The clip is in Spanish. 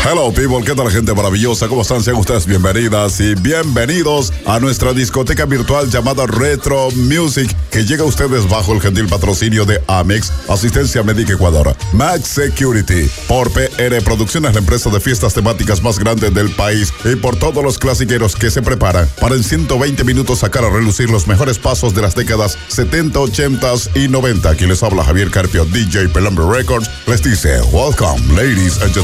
Hello people, ¿qué tal gente maravillosa? ¿Cómo están? Sean ustedes bienvenidas y bienvenidos a nuestra discoteca virtual llamada Retro Music, que llega a ustedes bajo el gentil patrocinio de Amex, Asistencia Médica Ecuador, Max Security, por PR Producciones, la empresa de fiestas temáticas más grande del país, y por todos los clasiqueros que se preparan para en 120 minutos sacar a relucir los mejores pasos de las décadas 70, 80 y 90. Aquí les habla Javier Carpio, DJ Pelambre Records, les dice welcome ladies and gentlemen.